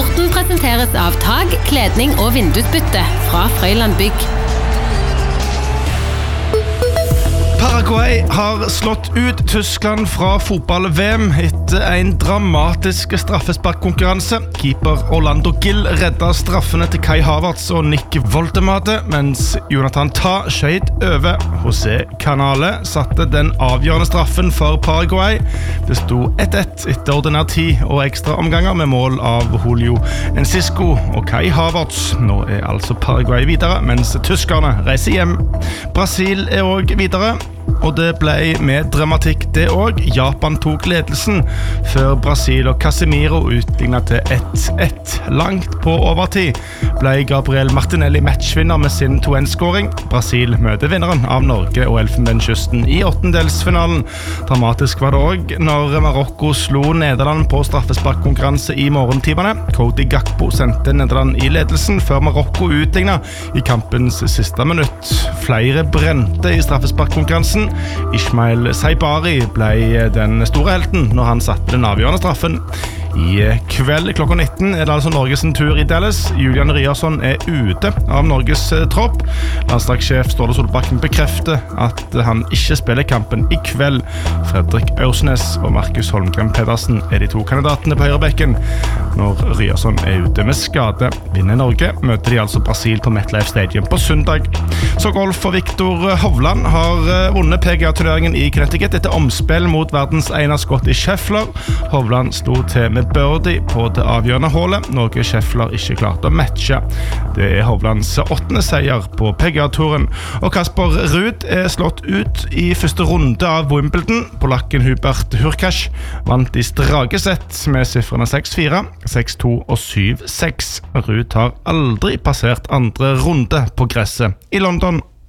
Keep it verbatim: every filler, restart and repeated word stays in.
Sporten presenteres av tag, kledning og vindusbytte fra Frøyland Bygg. Paraguay har slått ut Tyskland fra fotball-V M etter en dramatisk straffesparkkonkurranse. Keeper Orlando Gil redda straffene til Kai Havertz og Nick Woltemade, mens Jonathan Tah skjøt over. José Canale satte den avgjørende straffen for Paraguay. Det sto ett ett etter ordinær tid og ekstra omganger med mål av Julio Enciso og Kai Havertz. Nå er altså Paraguay videre, mens tyskerne reiser hjem. Brasil er også videre. Og det ble med dramatikk det også. Japan tok ledelsen før Brasil og Casemiro utlignet til ett ett. Langt på overtid ble Gabriel Martinelli matchvinner med sin to ett-skåring. Brasil møter vinneren av Norge og Elfenbenskysten i åttendelsfinalen. Dramatisk var det også når Marokko slo Nederland på straffesparkkonkurranse i morgentimene. Cody Gakpo sendte Nederland i ledelsen før Marokko utlignet i kampens siste minutt. Flere brente i straffesparkkonkurransen. Ismail Saibari ble den store helten når han satte den avgjørende straffen. I kveld klokka nitten er det altså Norges tur i Dallas. Julian Ryerson er ute av Norges tropp. Landslagssjef Ståle Solbakken bekrefter at han ikke spiller kampen i kveld. Fredrik Aursnes og Markus Holmgren Pedersen er de to kandidatene på høyrebekken. Når Ryerson er ute med skade, vinner Norge, møter de altså Brasil på MetLife Stadium på søndag. Så golf for Victor Hovland har vunnet P G A-turneringen i Connecticut etter omspill mot verdens ene Scotty Scheffler. Hovland sto til med birdie på det avgjørende hålet, noe Scheffler ikke klarte å matche. Det er Hovlands åttende seier på P G A-turen. Og Kasper Ruud er slått ut i første runde av Wimbledon. Polakken Hubert Hurkacz vant i strake sett med siffrene seks fire, seks to og syv seks. Ruud har aldri passert andre runde på gresset i London.